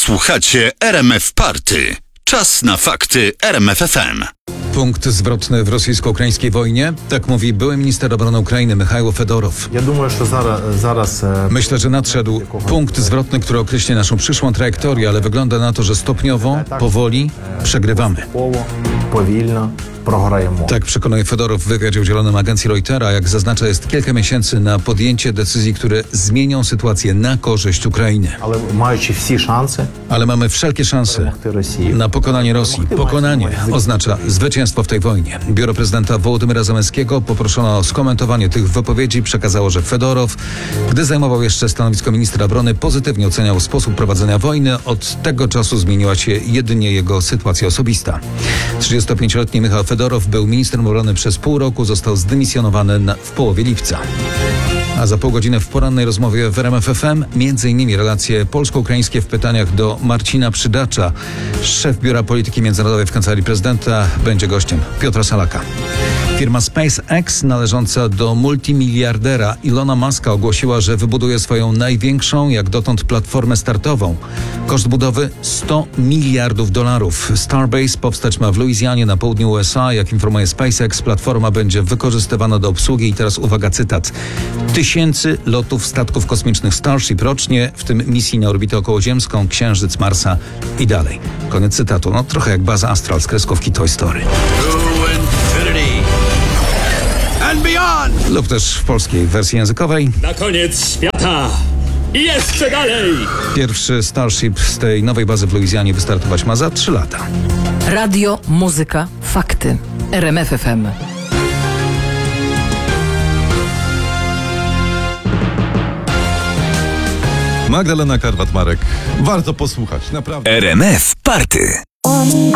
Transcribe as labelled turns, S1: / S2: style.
S1: Słuchacie RMF Party. Czas na fakty RMF FM.
S2: Punkt zwrotny w rosyjsko-ukraińskiej wojnie? Tak mówi były minister obrony Ukrainy Michajło Fedorow. Myślę, że nadszedł punkt zwrotny, który określi naszą przyszłą trajektorię, ale wygląda na to, że stopniowo, powoli przegrywamy. Tak przekonuje Fedorow w wywiadzie udzielonym agencji Reutera. Jak zaznacza, jest kilka miesięcy na podjęcie decyzji, które zmienią sytuację na korzyść Ukrainy. Ale mamy wszelkie szanse na pokonanie Rosji. Pokonanie oznacza zwycięstwo w tej wojnie. Biuro prezydenta Wołodymyra Zełenskiego, poproszono o skomentowanie tych wypowiedzi, przekazało, że Fedorow, gdy zajmował jeszcze stanowisko ministra obrony, pozytywnie oceniał sposób prowadzenia wojny. Od tego czasu zmieniła się jedynie jego sytuacja osobista. 35-letni Michał Fedorow był ministrem obrony przez pół roku, został zdymisjonowany w połowie lipca. A za pół godziny w porannej rozmowie w RMF FM m.in. relacje polsko-ukraińskie w pytaniach do Marcina Przydacza. Szef Biura Polityki Międzynarodowej w Kancelarii Prezydenta będzie gościem Piotra Salaka. Firma SpaceX należąca do multimiliardera Ilona Muska ogłosiła, że wybuduje swoją największą jak dotąd platformę startową. Koszt budowy $100 miliardów. Starbase powstać ma w Luizjanie na południu USA. Jak informuje SpaceX, platforma będzie wykorzystywana do obsługi i teraz uwaga, cytat: 1000 lotów statków kosmicznych Starship rocznie, w tym misji na orbitę okołoziemską, Księżyc, Marsa i dalej. Koniec cytatu. No trochę jak baza Astral z kreskówki Toy Story.
S3: And beyond.
S2: Lub też w polskiej wersji językowej.
S3: Na koniec świata i jeszcze dalej.
S2: Pierwszy Starship z tej nowej bazy w Luizjanie wystartować ma za 3 lata.
S4: Radio, muzyka, fakty. RMF FM.
S5: Magdalena Karwat-Marek. Warto posłuchać, naprawdę.
S1: RMF Party.